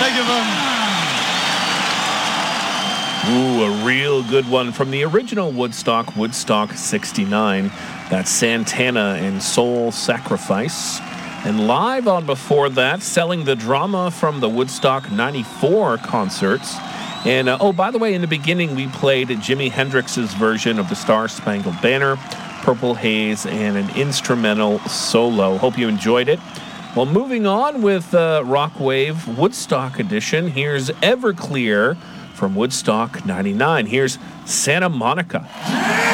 beg of him. Ooh, a real good one from the original Woodstock 69. That's Santana and Soul Sacrifice. And live on before that, Selling the Drama from the Woodstock 94 concerts. And, by the way, in the beginning, we played Jimi Hendrix's version of the Star Spangled Banner, Purple Haze, and an instrumental solo. Hope you enjoyed it. Well, moving on with Rockwave Woodstock edition, here's Everclear from Woodstock 99. Here's Santa Monica.